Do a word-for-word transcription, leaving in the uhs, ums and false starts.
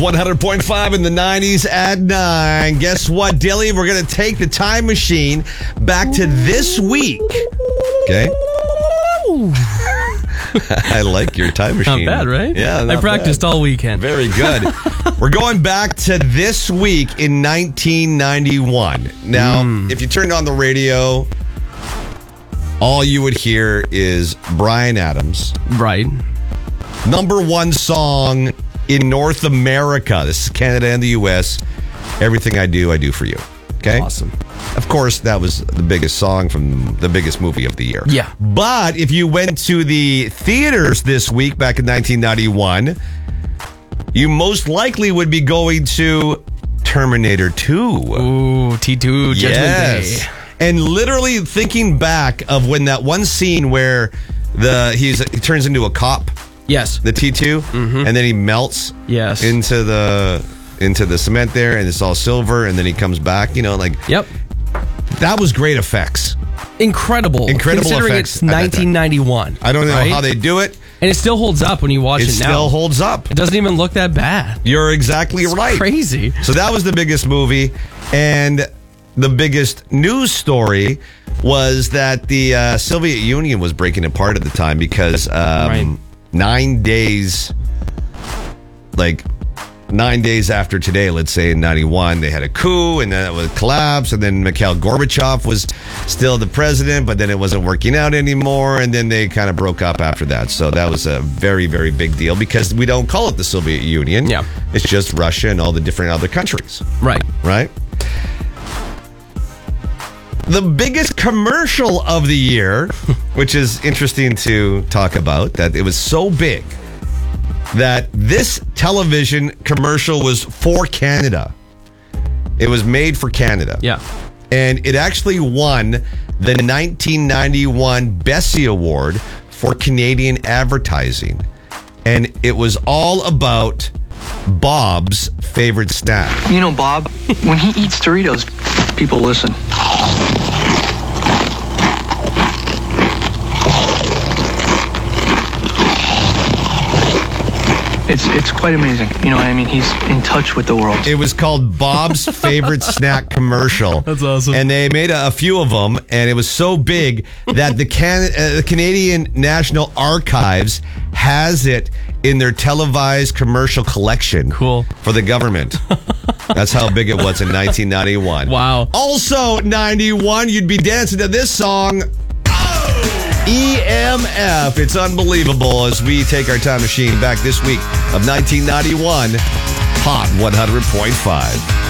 one hundred point five in the nineties at nine. Guess what, Dilly? We're going to take the time machine back to this week. Okay? I like your time machine. Not bad, right? Yeah, I practiced bad. all weekend. Very good. We're going back to this week in nineteen ninety-one. Now, mm. if you turned on the radio, all you would hear is Bryan Adams. Right. Number one song in North America. This is Canada and the U S. Everything I Do, I Do for You. Okay? Awesome. Of course, that was the biggest song from the biggest movie of the year. Yeah. But if you went to the theaters this week, back in nineteen ninety-one, you most likely would be going to Terminator two. Ooh, T two, Judgment yes. Day. And literally thinking back of when that one scene where the he's he turns into a cop. Yes. The T two, mm-hmm. and then he melts yes. into the into the cement there, and it's all silver, and then he comes back, you know, like... Yep. That was great effects. Incredible. Incredible Considering effects. it's nineteen ninety-one. I don't know right? how they do it. And it still holds up when you watch it, it now. It still holds up. It doesn't even look that bad. You're exactly it's right. Crazy. So that was the biggest movie, and the biggest news story was that the uh, Soviet Union was breaking apart at the time because um, right. nine days, like nine days after today, let's say in ninety-one, they had a coup, and then it was collapse, and then Mikhail Gorbachev was still the president, but then it wasn't working out anymore, and then they kind of broke up after that. So that was a very, very big deal because we don't call it the Soviet Union. Yeah. It's just Russia and all the different other countries. Right. Right? The biggest commercial of the year, which is interesting to talk about, that it was so big that this television commercial was for Canada. It was made for Canada. Yeah. And it actually won the nineteen ninety-one Bessie Award for Canadian advertising. And it was all about Bob's favorite snack. You know, Bob, when he eats Doritos, people listen. It's it's quite amazing. You know what I mean? He's in touch with the world. It was called Bob's Favorite Snack Commercial. That's awesome. And they made a, a few of them, and it was so big that the, Can- uh, the Canadian National Archives has it in their televised commercial collection. Cool. For the government. That's how big it was in nineteen ninety-one. Wow. Also, ninety-one, you'd be dancing to this song. E M F. It's unbelievable as we take our time machine back this week of nineteen ninety-one. Hot one hundred point five.